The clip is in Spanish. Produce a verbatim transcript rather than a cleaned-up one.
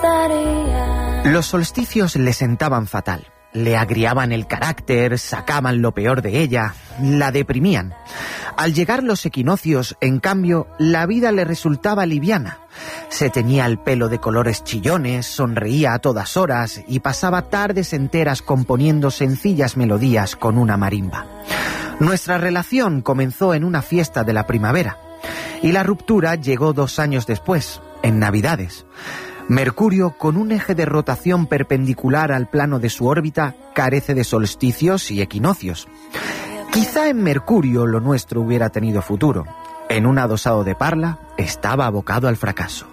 Los solsticios le sentaban fatal. Le agriaban el carácter, sacaban lo peor de ella, la deprimían. Al llegar los equinoccios, en cambio, la vida le resultaba liviana. Se teñía el pelo de colores chillones, sonreía a todas horas y pasaba tardes enteras componiendo sencillas melodías con una marimba. Nuestra relación comenzó en una fiesta de la primavera y la ruptura llegó dos años después, en Navidades. Mercurio, con un eje de rotación perpendicular al plano de su órbita, carece de solsticios y equinoccios. Quizá en Mercurio lo nuestro hubiera tenido futuro. En un adosado de Parla estaba abocado al fracaso.